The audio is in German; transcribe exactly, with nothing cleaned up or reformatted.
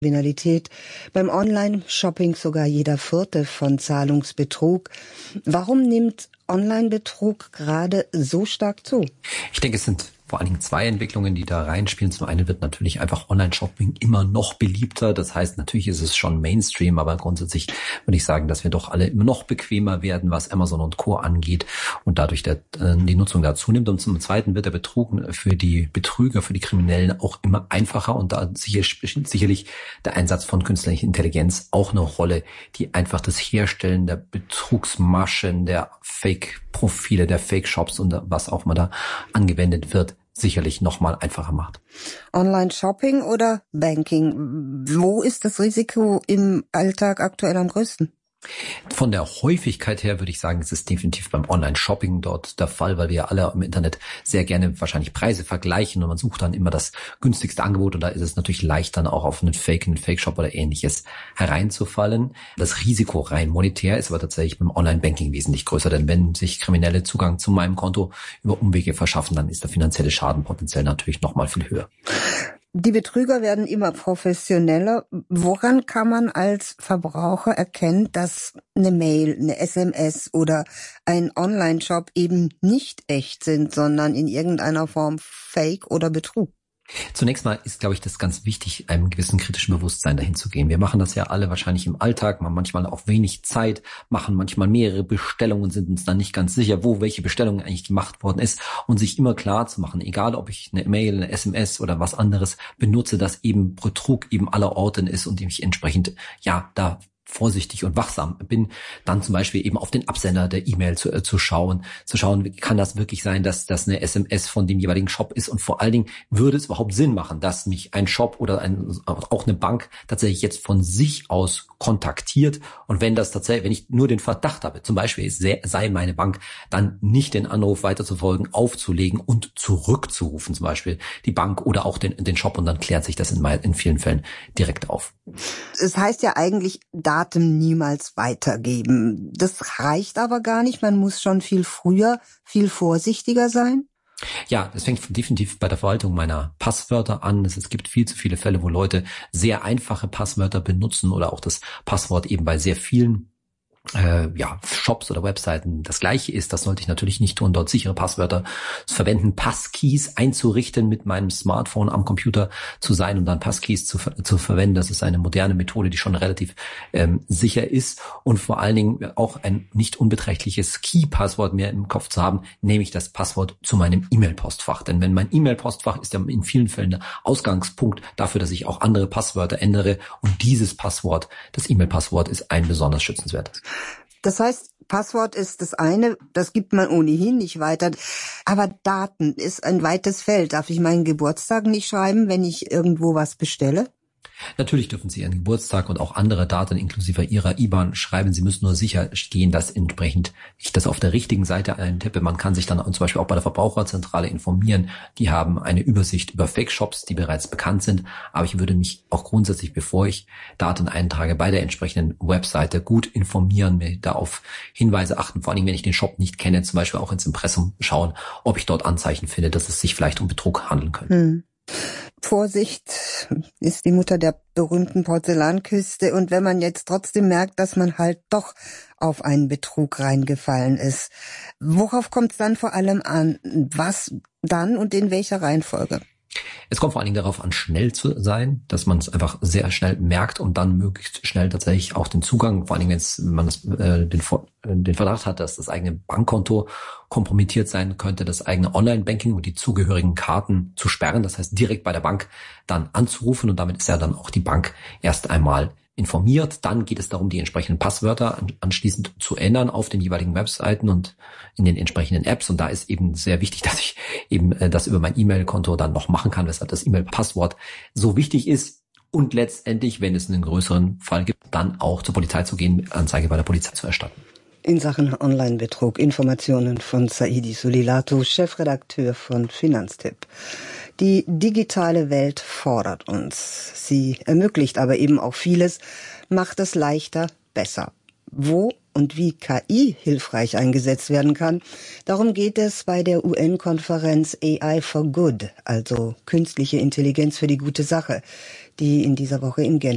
Kriminalität, beim Online-Shopping sogar jeder Vierte von Zahlungsbetrug. Warum nimmt Online-Betrug gerade so stark zu? Ich denke, es sind vor allen Dingen zwei Entwicklungen, die da reinspielen. Zum einen wird natürlich einfach Online-Shopping immer noch beliebter. Das heißt, natürlich ist es schon Mainstream, aber grundsätzlich würde ich sagen, dass wir doch alle immer noch bequemer werden, was Amazon und Co. angeht und dadurch der, die Nutzung da zunimmt. Und zum Zweiten wird der Betrug für die Betrüger, für die Kriminellen auch immer einfacher und da sicher, sicherlich der Einsatz von künstlicher Intelligenz auch eine Rolle, die einfach das Herstellen der Betrugsmaschen, der Fake-Profile, der Fake-Shops und was auch immer da angewendet wird, sicherlich nochmal einfacher macht. Online-Shopping oder Banking? Wo ist das Risiko im Alltag aktuell am größten? Von der Häufigkeit her würde ich sagen, es ist definitiv beim Online-Shopping dort der Fall, weil wir ja alle im Internet sehr gerne wahrscheinlich Preise vergleichen und man sucht dann immer das günstigste Angebot und da ist es natürlich leicht, dann auch auf einen Fake, einen Fake-Shop oder ähnliches hereinzufallen. Das Risiko rein monetär ist aber tatsächlich beim Online-Banking wesentlich größer, denn wenn sich Kriminelle Zugang zu meinem Konto über Umwege verschaffen, dann ist der finanzielle Schaden potenziell natürlich nochmal viel höher. Die Betrüger werden immer professioneller. Woran kann man als Verbraucher erkennen, dass eine Mail, eine S M S oder ein Online-Shop eben nicht echt sind, sondern in irgendeiner Form Fake oder Betrug? Zunächst mal ist, glaube ich, das ganz wichtig, einem gewissen kritischen Bewusstsein dahin zu gehen. Wir machen das ja alle wahrscheinlich im Alltag, haben manchmal auch wenig Zeit, machen manchmal mehrere Bestellungen, sind uns dann nicht ganz sicher, wo welche Bestellung eigentlich gemacht worden ist und sich immer klar zu machen, egal ob ich eine Mail, eine S M S oder was anderes benutze, dass eben Betrug eben aller Orten ist und ich entsprechend, ja, da vorsichtig und wachsam bin, dann zum Beispiel eben auf den Absender der E-Mail zu, äh, zu schauen, zu schauen, wie kann das wirklich sein, dass das eine S M S von dem jeweiligen Shop ist und vor allen Dingen würde es überhaupt Sinn machen, dass mich ein Shop oder ein, auch eine Bank tatsächlich jetzt von sich aus kontaktiert und wenn das tatsächlich, wenn ich nur den Verdacht habe, zum Beispiel sei, sei meine Bank, dann nicht den Anruf weiterzufolgen, aufzulegen und zurückzurufen, zum Beispiel die Bank oder auch den, den Shop und dann klärt sich das in, in vielen Fällen direkt auf. Es heißt ja eigentlich, Daten niemals weitergeben. Das reicht aber gar nicht. Man muss schon viel früher, viel vorsichtiger sein. Ja, das fängt definitiv bei der Verwaltung meiner Passwörter an. Es gibt viel zu viele Fälle, wo Leute sehr einfache Passwörter benutzen oder auch das Passwort eben bei sehr vielen Äh, ja, Shops oder Webseiten das gleiche ist. Das sollte ich natürlich nicht tun, dort sichere Passwörter zu verwenden, Passkeys einzurichten, mit meinem Smartphone am Computer zu sein und dann Passkeys zu, zu verwenden. Das ist eine moderne Methode, die schon relativ ähm, sicher ist und vor allen Dingen auch ein nicht unbeträchtliches Key-Passwort mehr im Kopf zu haben, nämlich das Passwort zu meinem E-Mail-Postfach. Denn wenn mein E-Mail-Postfach ist ja in vielen Fällen der Ausgangspunkt dafür, dass ich auch andere Passwörter ändere und dieses Passwort, das E-Mail-Passwort ist ein besonders schützenswertes. Das heißt, Passwort ist das eine, das gibt man ohnehin nicht weiter. Aber Daten ist ein weites Feld. Darf ich meinen Geburtstag nicht schreiben, wenn ich irgendwo was bestelle? Natürlich dürfen Sie Ihren Geburtstag und auch andere Daten inklusive Ihrer I B A N schreiben. Sie müssen nur sicher gehen, dass entsprechend ich das auf der richtigen Seite eintippe. Man kann sich dann zum Beispiel auch bei der Verbraucherzentrale informieren. Die haben eine Übersicht über Fake-Shops, die bereits bekannt sind. Aber ich würde mich auch grundsätzlich, bevor ich Daten eintrage, bei der entsprechenden Webseite gut informieren, mir da auf Hinweise achten. Vor allem, wenn ich den Shop nicht kenne, zum Beispiel auch ins Impressum schauen, ob ich dort Anzeichen finde, dass es sich vielleicht um Betrug handeln könnte. Hm. Vorsicht ist die Mutter der berühmten Porzellanküste. Und wenn man jetzt trotzdem merkt, dass man halt doch auf einen Betrug reingefallen ist, worauf kommt es dann vor allem an? Was dann und in welcher Reihenfolge? Es kommt vor allen Dingen darauf an, schnell zu sein, dass man es einfach sehr schnell merkt und dann möglichst schnell tatsächlich auch den Zugang, vor allen Dingen, wenn man das, äh, den, den Verdacht hat, dass das eigene Bankkonto kompromittiert sein könnte, das eigene Online-Banking und die zugehörigen Karten zu sperren, das heißt direkt bei der Bank dann anzurufen und damit ist ja dann auch die Bank erst einmal informiert. Dann geht es darum, die entsprechenden Passwörter anschließend zu ändern auf den jeweiligen Webseiten und in den entsprechenden Apps. Und da ist eben sehr wichtig, dass ich eben das über mein E-Mail-Konto dann noch machen kann, weshalb das E-Mail-Passwort so wichtig ist. Und letztendlich, wenn es einen größeren Fall gibt, dann auch zur Polizei zu gehen, Anzeige bei der Polizei zu erstatten. In Sachen Online-Betrug Informationen von Saidi Sulilato, Chefredakteur von Finanztipp. Die digitale Welt fordert uns. Sie ermöglicht aber eben auch vieles, macht es leichter, besser. Wo und wie K I hilfreich eingesetzt werden kann, darum geht es bei der U N-Konferenz A I for Good, also künstliche Intelligenz für die gute Sache, die in dieser Woche in Genf